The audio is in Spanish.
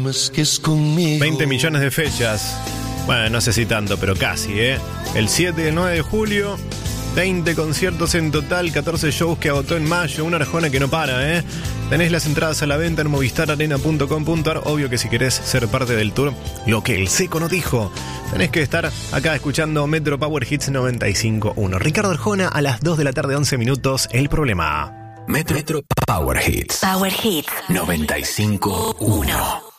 20 millones de fechas. Bueno, no sé si tanto, pero casi, ¿eh? El 7 y el 9 de julio, 20 conciertos en total, 14 shows que agotó en mayo, una Arjona que no para, ¿eh? Tenés las entradas a la venta en movistararena.com.ar. Obvio que si querés ser parte del tour, lo que el seco no dijo, tenés que estar acá escuchando Metro Power Hits 95.1. Ricardo Arjona a las 2 de la tarde, 11 minutos, El Problema. Metro Power Hits. Power Hits 95.1.